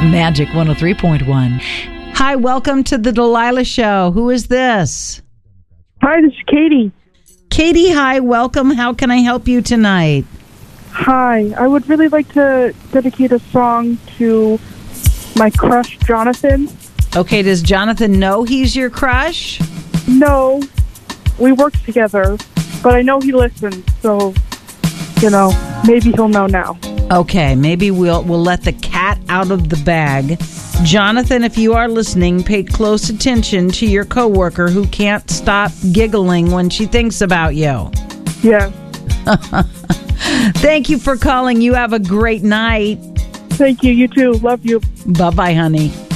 Magic 103.1. Hi, welcome to the Delilah Show. Who is this? Hi, this is Katie. Katie, hi, welcome. How can I help you tonight? Hi, I would really like to dedicate a song to my crush, Jonathan. Okay, does Jonathan know he's your crush? No, we work together, but I know he listens, so, maybe he'll know now. Okay, maybe we'll let the cat out of the bag. Jonathan, if you are listening, pay close attention to your coworker who can't stop giggling when she thinks about you. Yeah. Thank you for calling. You have a great night. Thank you. You too. Love you. Bye-bye, honey.